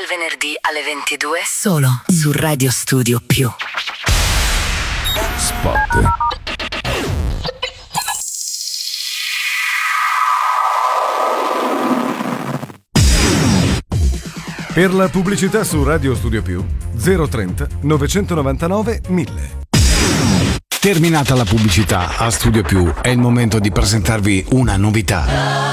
venerdì alle 22 solo su Radio Studio Più. Spot. Per la pubblicità su Radio Studio Più 030 999 1000. Terminata la pubblicità a Studio Più, è il momento di presentarvi una novità.